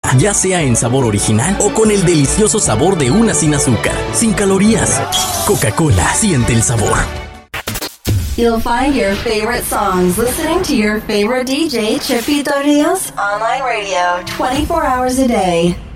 ya sea en sabor original o con el delicioso sabor de una sin azúcar, sin calorías. Coca-Cola, siente el sabor. You'll find your favorite songs listening to your favorite DJ, Chipito Rios, online radio, 24 hours a day.